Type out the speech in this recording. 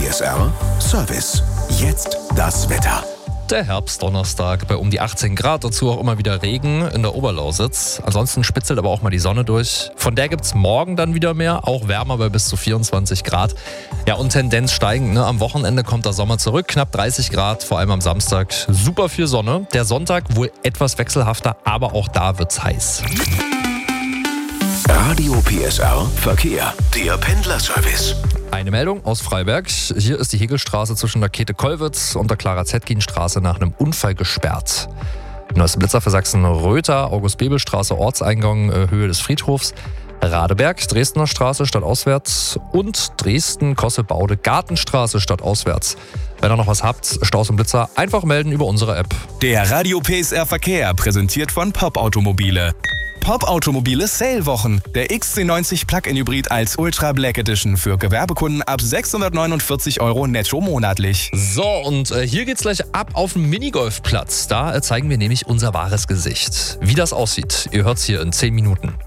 PSR Service. Jetzt das Wetter. Der Herbstdonnerstag bei um die 18 Grad, dazu auch immer wieder Regen in der Oberlausitz. Ansonsten spitzelt aber auch mal die Sonne durch. Von der gibt's morgen dann wieder mehr, auch wärmer bei bis zu 24 Grad. Ja, und Tendenz steigend, ne? Am Wochenende kommt der Sommer zurück, knapp 30 Grad, vor allem am Samstag. Super viel Sonne. Der Sonntag wohl etwas wechselhafter, aber auch da wird's heiß. Radio PSR Verkehr, der Pendlerservice. Eine Meldung aus Freiberg. Hier ist die Hegelstraße zwischen der Käthe-Kollwitz und der Clara-Zetkin-Straße nach einem Unfall gesperrt. Neueste Blitzer für Sachsen-Röther, August-Bebel-Straße, Ortseingang, Höhe des Friedhofs. Radeberg, Dresdner Straße stadtauswärts und Dresden-Kossebaude, Gartenstraße stadtauswärts. Wenn ihr noch was habt, Staus und Blitzer, einfach melden über unsere App. Der Radio PSR Verkehr, präsentiert von Pop Automobile. Pop Automobile Sale-Wochen. Der XC90 Plug-in Hybrid als Ultra Black Edition für Gewerbekunden ab 649 € netto monatlich. So, und hier geht's gleich ab auf den Minigolfplatz. Da zeigen wir nämlich unser wahres Gesicht. Wie das aussieht, ihr hört's hier in 10 Minuten.